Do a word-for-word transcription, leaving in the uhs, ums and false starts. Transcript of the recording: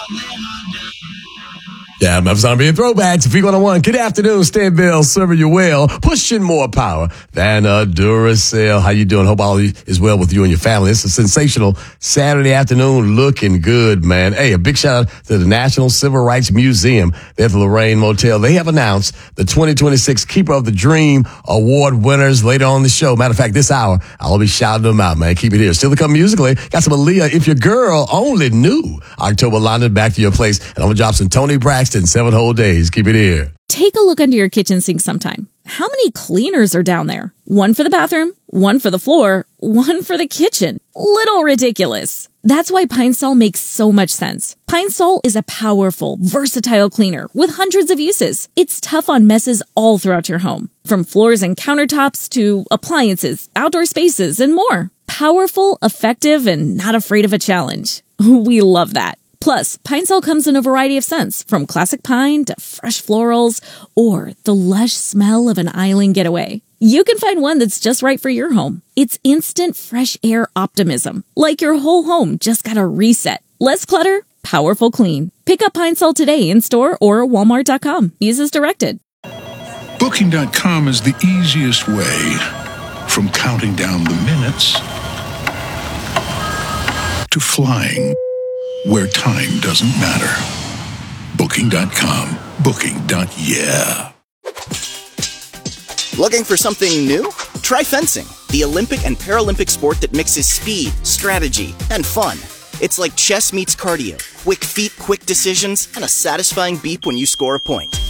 Yeah, Memphis on being throwbacks. If you're going to one, good afternoon, Stan Bell, serving you well, pushing more power than a Duracell. How you doing? Hope all is well with you and your family. It's a sensational Saturday afternoon, looking good, man. Hey, a big shout out to the National Civil Rights Museum there at the Lorraine Motel. They have announced the twenty twenty-six Keeper of the Dream Award winners later on the show. Matter of fact, this hour, I'll be shouting them out, man. Keep it here. Still to come musically. Got some Aaliyah, If Your Girl Only Knew. October London, back to your place. And I'm going to drop some Tony Braxton. Seven whole days. Keep it here. Take a look under your kitchen sink sometime. How many cleaners are down there? One for the bathroom, one for the floor, one for the kitchen. Little ridiculous. That's why Pine Sol makes so much sense. Pine Sol is a powerful, versatile cleaner with hundreds of uses. It's tough on messes all throughout your home, from floors and countertops to appliances, outdoor spaces, and more. Powerful, effective, and not afraid of a challenge. We love that. Plus, Pine Sol comes in a variety of scents, from classic pine to fresh florals or the lush smell of an island getaway. You can find one that's just right for your home. It's instant fresh air optimism, like your whole home just got a reset. Less clutter, powerful clean. Pick up Pine Sol today in store or walmart dot com. Use as directed. Booking dot com is the easiest way from counting down the minutes to flying where time doesn't matter. Booking dot com. Booking. Yeah. Looking for something new? Try fencing, the Olympic and Paralympic sport that mixes speed, strategy, and fun. It's like chess meets cardio. Quick feet, quick decisions, and a satisfying beep when you score a point.